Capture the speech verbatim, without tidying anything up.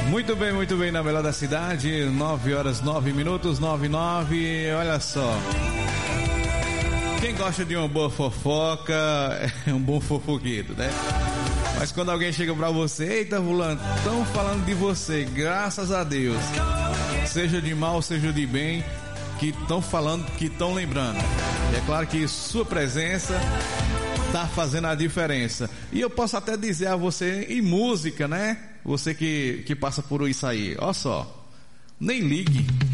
Muito bem, muito bem, na melhor da cidade, nove horas, nove minutos, nove, nove, olha só. Quem gosta de uma boa fofoca é um bom fofoqueiro, né? Mas quando alguém chega pra você, eita, fulano, estão falando de você, graças a Deus, seja de mal, seja de bem, que estão falando, que estão lembrando. E é claro que sua presença tá fazendo a diferença. E eu posso até dizer a você, em música, né? Você que, que passa por isso aí, ó só, nem ligue.